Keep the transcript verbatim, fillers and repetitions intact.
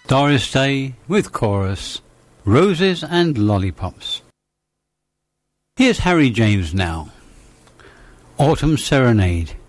Doris Day with chorus, Roses and Lollipops. Here's Harry James now. Autumn Serenade.